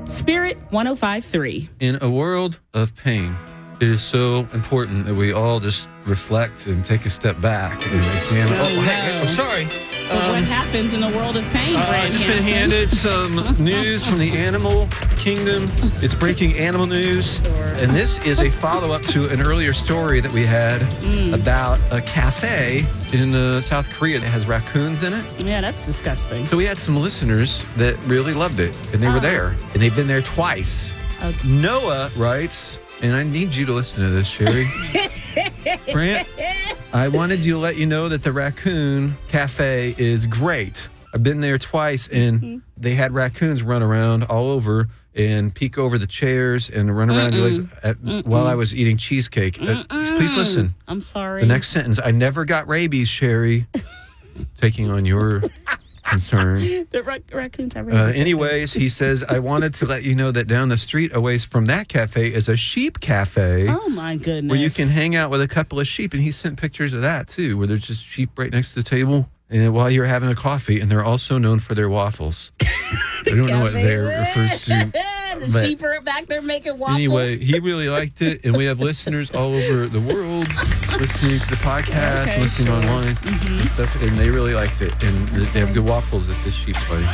Spirit 105.3. In a world of pain, it is so important that we all just reflect and take a step back and examine. No. Sorry. So what happens in the world of pain, I've Brad just been Hansen? handed some news from the animal kingdom. It's breaking animal news. And this is a follow-up to an earlier story that we had about a cafe in South Korea that has raccoons in it. Yeah, that's disgusting. So we had some listeners that really loved it, and they were there. And they've been there twice. Okay. Noah writes, and I need you to listen to this, Sherry. Brant, I wanted you to let you know that the Raccoon Cafe is great. I've been there twice, and they had raccoons run around all over and peek over the chairs and run around while I was eating cheesecake. Please listen. I'm sorry. The next sentence, I never got rabies, Sherry. Taking on your concern. The raccoons have rabies. Anyways, he says, I wanted to let you know that down the street away from that cafe is a sheep cafe. Oh, my goodness. Where you can hang out with a couple of sheep. And he sent pictures of that, too, where there's just sheep right next to the table and while you're having a coffee. And they're also known for their waffles. I don't know what they refers to. The sheep are back there making waffles. Anyway, he really liked it. And we have listeners all over the world listening to the podcast, listening online and stuff. And they really liked it. And they have good waffles at this sheep place.